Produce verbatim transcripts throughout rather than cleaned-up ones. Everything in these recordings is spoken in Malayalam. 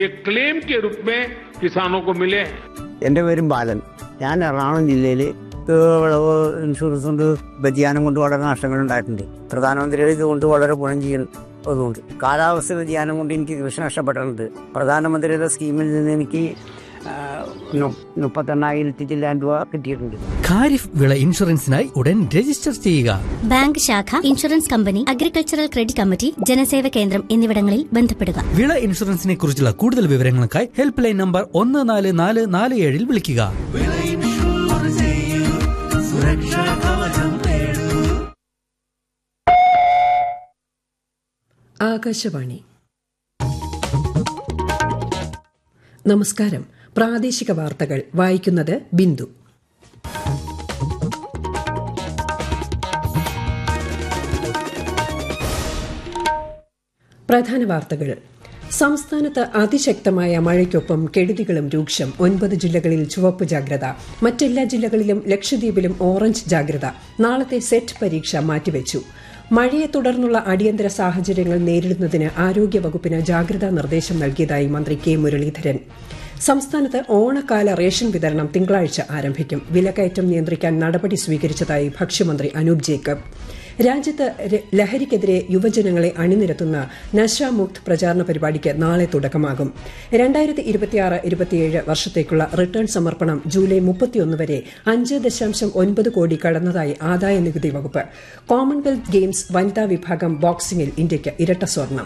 ये क्लेम के रूप में किसानों को मिले हैं. എൻ്റെ പേരും ബാലൻ. ഞാൻ എറണാകുളം ജില്ലയിൽ വിളവ് ഇൻഷുറൻസ് കൊണ്ട് വ്യതിയാനം കൊണ്ട് വളരെ നഷ്ടങ്ങൾ ഉണ്ടായിട്ടുണ്ട്. പ്രധാനമന്ത്രിയുടെ ഇതുകൊണ്ട് വളരെ ഗുണം ചെയ്യുന്നതുകൊണ്ട് കാലാവസ്ഥ വ്യതിയാനം കൊണ്ട് എനിക്ക് കൃഷി നഷ്ടപ്പെട്ടിട്ടുണ്ട്. പ്രധാനമന്ത്രിയുടെ സ്കീമിൽ നിന്ന് എനിക്ക് മുപ്പത്തെണ്ണായിരത്തി ചില്ലാൻ രൂപ കിട്ടിയിട്ടുണ്ട്. ഖാരിഫ് വിള ഇൻഷുറൻസിനായി ഉടൻ രജിസ്റ്റർ ചെയ്യുക. ബാങ്ക് ശാഖ, insurance company, agricultural credit committee, ജനസേവ കേന്ദ്രം എന്നിവിടങ്ങളിൽ ബന്ധപ്പെടുക. വിള ഇൻഷുറൻസിനെ കുറിച്ചുള്ള കൂടുതൽ വിവരങ്ങൾക്കായി ഹെൽപ്പ് ലൈൻ നമ്പർ ഒന്ന് നാല് നാല് നാല് ഏഴിൽ വിളിക്കുക. ആകാശവാണി. നമസ്കാരം. പ്രാദേശിക വാർത്തകൾ വായിക്കുന്നത് ബിന്ദു. പ്രധാന വാർത്തകൾ. സംസ്ഥാനത്ത് അതിശക്തമായ മഴയ്ക്കൊപ്പം കെടുതികളും രൂക്ഷം. ഒൻപത് ജില്ലകളിൽ ചുവപ്പ് ജാഗ്രത. മറ്റെല്ലാ ജില്ലകളിലും ലക്ഷദ്വീപിലും ഓറഞ്ച് ജാഗ്രത. നാളത്തെ സെറ്റ് പരീക്ഷ മാറ്റിവെച്ചു. മഴയെ തുടർന്നുള്ള അടിയന്തര സാഹചര്യങ്ങൾ നേരിടുന്നതിന് ആരോഗ്യവകുപ്പിന് ജാഗ്രതാ നിർദ്ദേശം നൽകിയതായി മന്ത്രി കെ മുരളീധരൻ. സംസ്ഥാനത്ത് ഓണക്കാല റേഷൻ വിതരണം തിങ്കളാഴ്ച ആരംഭിക്കും. വിലക്കയറ്റം നിയന്ത്രിക്കാൻ നടപടി സ്വീകരിച്ചതായി ഭക്ഷ്യമന്ത്രി അനൂപ് ജേക്കബ്. രാജ്യത്ത് ലഹരിക്കെതിരെ യുവജനങ്ങളെ അണിനിരത്തുന്ന നശാമുക്ത് പ്രചാരണ പരിപാടിക്ക് നാളെ തുടക്കമാകും. രണ്ടായിരത്തി ഇരുപത്തിയാറ് ഇരുപത്തിയേഴ് വർഷത്തേക്കുള്ള റിട്ടേൺ സമർപ്പണം ജൂലൈ മുപ്പത്തിയൊന്ന് വരെ അഞ്ച് ദശാംശം ഒൻപത് കോടി കടന്നതായി ആദായ നികുതി വകുപ്പ്. കോമൺവെൽത്ത് ഗെയിംസ് വനിതാ വിഭാഗം ബോക്സിംഗിൽ ഇന്ത്യയ്ക്ക് ഇരട്ട സ്വർണം.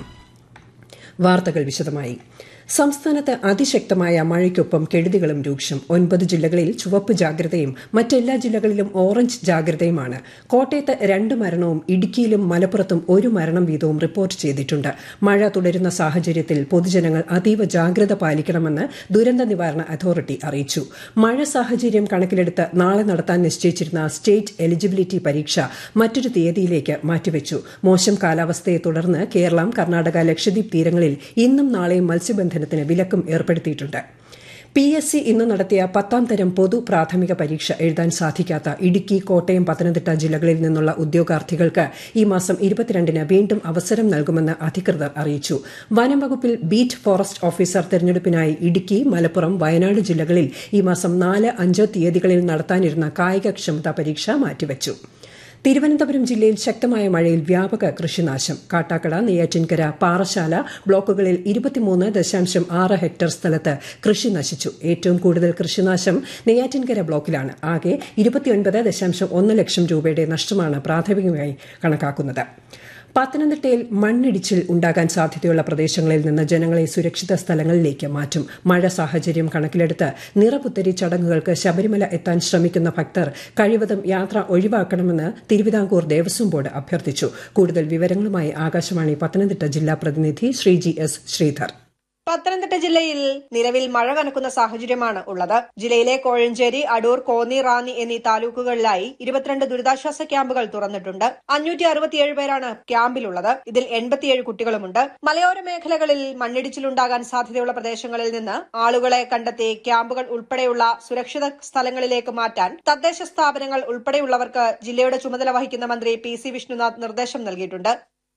വാർത്തകൾ വിശദമായി. സംസ്ഥാനത്ത് അതിശക്തമായ മഴയ്ക്കൊപ്പം കെടുതികളും രൂക്ഷം. ഒൻപത് ജില്ലകളിൽ ചുവപ്പ് ജാഗ്രതയും മറ്റെല്ലാ ജില്ലകളിലും ഓറഞ്ച് ജാഗ്രതയുമാണ്. കോട്ടയത്ത് രണ്ട് മരണവും ഇടുക്കിയിലും മലപ്പുറത്തും ഒരു മരണം വീതവും റിപ്പോർട്ട് ചെയ്തിട്ടുണ്ട്. മഴ തുടരുന്ന സാഹചര്യത്തിൽ പൊതുജനങ്ങൾ അതീവ ജാഗ്രത പാലിക്കണമെന്ന് ദുരന്ത നിവാരണ അതോറിറ്റി അറിയിച്ചു. മഴ സാഹചര്യം കണക്കിലെടുത്ത് നാളെ നടത്താൻ നിശ്ചയിച്ചിരുന്ന സ്റ്റേറ്റ് എലിജിബിലിറ്റി പരീക്ഷ മറ്റൊരു തീയതിയിലേക്ക് മാറ്റിവെച്ചു. മോശം കാലാവസ്ഥയെ തുടർന്ന് കേരളം, കർണാടക, ലക്ഷദ്വീപ് തീരങ്ങളിൽ ഇന്നും നാളെയും മത്സ്യബന്ധനം ത്തിന് വിലക്കും ഏർപ്പെടുത്തിയിട്ടുണ്ട്. പി എസ് സി ഇന്ന് നടത്തിയ പത്താം തരം പൊതു പ്രാഥമിക പരീക്ഷ എഴുതാൻ സാധിക്കാത്ത ഇടുക്കി, കോട്ടയം, പത്തനംതിട്ട ജില്ലകളിൽ നിന്നുള്ള ഉദ്യോഗാർത്ഥികൾക്ക് ഈ മാസം ഇരുപത്തിരണ്ടിന് വീണ്ടും അവസരം നൽകുമെന്ന് അധികൃതർ അറിയിച്ചു. വനം വകുപ്പിൽ beat forest officer തെരഞ്ഞെടുപ്പിനായി Idukki, Malappuram, Wayanad ജില്ലകളിൽ ഈ മാസം നാല്, അഞ്ച് തീയതികളിൽ നടത്താനിരുന്ന കായികക്ഷമതാ പരീക്ഷ മാറ്റിവച്ചു. തിരുവനന്തപുരം ജില്ലയിൽ ശക്തമായ മഴയിൽ വ്യാപക കൃഷിനാശം. കാട്ടാക്കട, നെയ്യാറ്റിൻകര, പാറശാല ബ്ലോക്കുകളിൽ ഇരുപത്തിമൂന്ന് ദശാംശം ആറ് ഹെക്ടർ സ്ഥലത്ത് കൃഷി നശിച്ചു. ഏറ്റവും കൂടുതൽ കൃഷിനാശം നെയ്യാറ്റിൻകര ബ്ലോക്കിലാണ്. ആകെ ഇരുപത്തിയൊൻപത് ദശാംശം ഒന്ന് ലക്ഷം രൂപയുടെ നഷ്ടമാണ് പ്രാഥമികമായി കണക്കാക്കുന്നത്. പത്തനംതിട്ടയിൽ മണ്ണിടിച്ചിൽ ഉണ്ടാകാൻ സാധ്യതയുള്ള പ്രദേശങ്ങളിൽ നിന്ന് ജനങ്ങളെ സുരക്ഷിത സ്ഥലങ്ങളിലേക്ക് മാറ്റും. മഴ സാഹചര്യം കണക്കിലെടുത്ത് നിറപുത്തരി ചടങ്ങുകൾക്ക് ശബരിമല എത്താൻ ശ്രമിക്കുന്ന ഭക്തർ കഴിവതും യാത്ര ഒഴിവാക്കണമെന്ന് തിരുവിതാംകൂർ ദേവസ്വം ബോർഡ് അഭ്യർത്ഥിച്ചു. കൂടുതൽ വിവരങ്ങളുമായി ആകാശവാണി പത്തനംതിട്ട ജില്ലാ പ്രതിനിധി ശ്രീജി എസ് ശ്രീധർ. പത്തനംതിട്ട ജില്ലയിൽ നിലവിൽ മഴ കനക്കുന്ന സാഹചര്യമാണ് ഉള്ളത്. ജില്ലയിലെ കോഴഞ്ചേരി, അടൂർ, കോന്നി, റാന്നി എന്നീ താലൂക്കുകളിലായി ഇരുപത്തിരണ്ട് ദുരിതാശ്വാസ ക്യാമ്പുകൾ തുറന്നിട്ടുണ്ട്. അഞ്ഞൂറ്റി അറുപത്തിയേഴ് പേരാണ് ക്യാമ്പിലുള്ളത്. ഇതിൽ എൺപത്തിയേഴ് കുട്ടികളുമുണ്ട്. മലയോര മേഖലകളിൽ മണ്ണിടിച്ചിലുണ്ടാകാൻ സാധ്യതയുള്ള പ്രദേശങ്ങളിൽ നിന്ന് ആളുകളെ കണ്ടെത്തി ക്യാമ്പുകൾ ഉൾപ്പെടെയുള്ള സുരക്ഷിത സ്ഥലങ്ങളിലേക്ക് മാറ്റാൻ തദ്ദേശ സ്ഥാപനങ്ങൾ ഉൾപ്പെടെയുള്ളവർക്ക് ജില്ലയുടെ ചുമതല വഹിക്കുന്ന മന്ത്രി പി സി വിഷ്ണുനാഥ് നിർദ്ദേശം നൽകിയിട്ടുണ്ട്.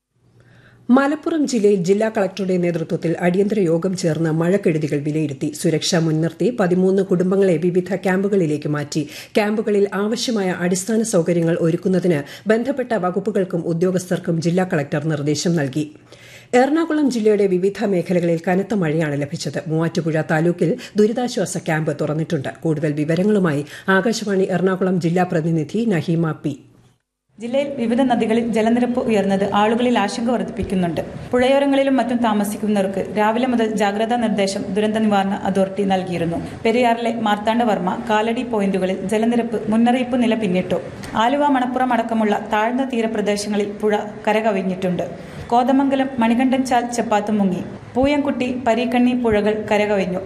മലപ്പുറം ജില്ലയിൽ ജില്ലാ കളക്ടറുടെ നേതൃത്വത്തിൽ അടിയന്തര യോഗം ചേർന്ന് മഴക്കെടുതികൾ വിലയിരുത്തി. സുരക്ഷ മുൻനിർത്തി പതിമൂന്ന് കുടുംബങ്ങളെ വിവിധ ക്യാമ്പുകളിലേക്ക് മാറ്റി. ക്യാമ്പുകളിൽ ആവശ്യമായ അടിസ്ഥാന സൌകര്യങ്ങൾ ഒരുക്കുന്നതിന് ബന്ധപ്പെട്ട വകുപ്പുകൾക്കും ഉദ്യോഗസ്ഥർക്കും ജില്ലാ കളക്ടർ നിർദ്ദേശം നൽകി. എറണാകുളം ജില്ലയുടെ വിവിധ മേഖലകളിൽ കനത്ത മഴയാണ് ലഭിച്ചത്. മൂവാറ്റുപുഴ താലൂക്കിൽ ദുരിതാശ്വാസ ക്യാമ്പ് തുറന്നിട്ടുണ്ട്. കൂടുതൽ വിവരങ്ങളുമായി ആകാശവാണി എറണാകുളം ജില്ലാ പ്രതിനിധി നഹീമ പി. ജില്ലയിൽ വിവിധ നദികളിൽ ജലനിരപ്പ് ഉയർന്നത് ആളുകളിൽ ആശങ്ക വർദ്ധിപ്പിക്കുന്നുണ്ട്. പുഴയോരങ്ങളിലും മറ്റും താമസിക്കുന്നവർക്ക് രാവിലെ മുതൽ ജാഗ്രതാ നിർദ്ദേശം ദുരന്ത നിവാരണ അതോറിറ്റി നൽകിയിരുന്നു. പെരിയാറിലെ മാർത്താണ്ഡവർമ്മ, കാലടി പോയിന്റുകളിൽ ജലനിരപ്പ് മുന്നറിയിപ്പ് നില പിന്നിട്ടു. ആലുവ, മണപ്പുറം അടക്കമുള്ള താഴ്ന്ന തീരപ്രദേശങ്ങളിൽ പുഴ കരകവിഞ്ഞിട്ടുണ്ട്. കോതമംഗലം, മണികണ്ഠൻ ചാൽ, ചെപ്പാത്ത് മുങ്ങി. പൂയംകുട്ടി, പരീക്കണ്ണി പുഴകൾ കരകവിഞ്ഞു.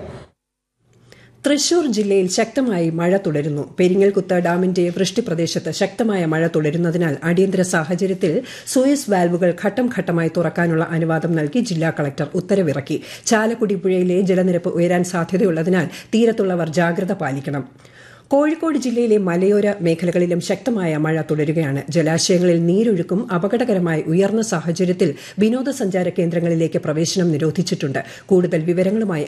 തൃശൂർ ജില്ലയിൽ ശക്തമായി മഴ തുടരുന്നു. പെരിങ്ങൽകുത്ത് ഡാമിന്റെ വൃഷ്ടിപ്രദേശത്ത് ശക്തമായ മഴ തുടരുന്നതിനാൽ അടിയന്തര സാഹചര്യത്തിൽ സൂയസ് വാൽവുകൾ ഘട്ടം ഘട്ടമായി തുറക്കാനുള്ള അനുവാദം നൽകി ജില്ലാ കളക്ടർ ഉത്തരവിറക്കി. ചാലക്കുടി പുഴയിലെ ജലനിരപ്പ് ഉയരാൻ സാധ്യതയുള്ളതിനാൽ തീരത്തുള്ളവർ ജാഗ്രത പാലിക്കണം. കോഴിക്കോട് ജില്ലയിലെ മലയോര മേഖലകളിലും ശക്തമായ മഴ തുടരുകയാണ്. ജലാശയങ്ങളിൽ നീരൊഴുക്കും അപകടകരമായി ഉയർന്ന സാഹചര്യത്തിൽ വിനോദസഞ്ചാര കേന്ദ്രങ്ങളിലേക്ക് പ്രവേശനം നിരോധിച്ചിട്ടുണ്ട്. കൂടുതൽ വിവരങ്ങളുമായി